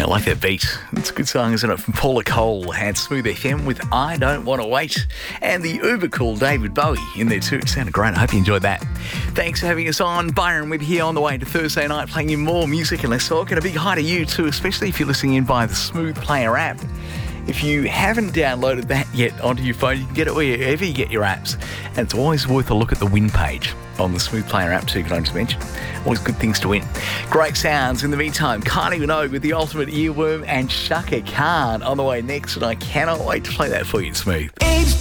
Yeah, I like that beat. It's a good song, isn't it? From Paula Cole had Smooth FM with I Don't Want to Wait. And the uber cool David Bowie in there too. It sounded great. I hope you enjoyed that. Thanks for having us on. Byron with here on the way to Thursday night, playing you more music and less talk. And a big hi to you too, especially if you're listening in via the Smooth Player app. If you haven't downloaded that yet onto your phone, you can get it wherever you get your apps. And it's always worth a look at the win page on the Smooth Player app too, can I just mention? Always good things to win. Great sounds. In the meantime, Kylie Minogue with The Ultimate Earworm and Shaka Khan on the way next, and I cannot wait to play that for you, Smooth.